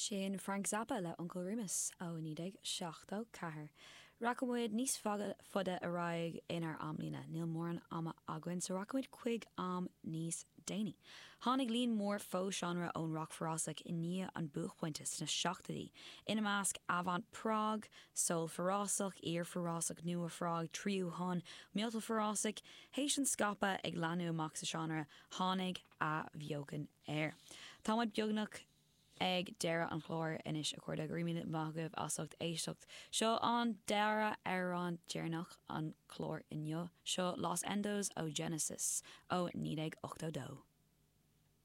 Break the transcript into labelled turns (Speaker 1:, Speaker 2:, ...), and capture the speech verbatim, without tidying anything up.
Speaker 1: Sin Frank Zappa le Uncle Remus ó nídig seachtó cahar. Racamid níos fada a raig inar amlína, níl mór an ama aguain, so racamid chuig am níos déine. Hánig líon mór fó genre ón rock forrásach in ní an buchpointes na seachtaí. Ina másc avant prog, soul forrásach, ear forrásach, nua frog, tríú hon, míltal forrásach, Haitian scapa ag lanu amach sa genre, hánig a bheogan air. Támad beagnach ag deire an chlór inis a chuir a gríimiad mágah asacht éisteacht. Seo an deire ar an dearnach an chlór inneo. Seo Los Endos ó Genesis ó nídig ochtó dó.